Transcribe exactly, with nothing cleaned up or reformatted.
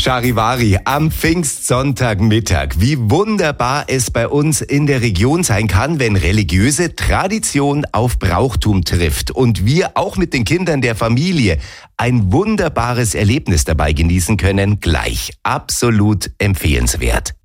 Charivari am Pfingstsonntagmittag. Wie wunderbar es bei uns in der Region sein kann, wenn religiöse Tradition auf Brauchtum trifft und wir auch mit den Kindern der Familie ein wunderbares Erlebnis dabei genießen können. Gleich absolut empfehlenswert.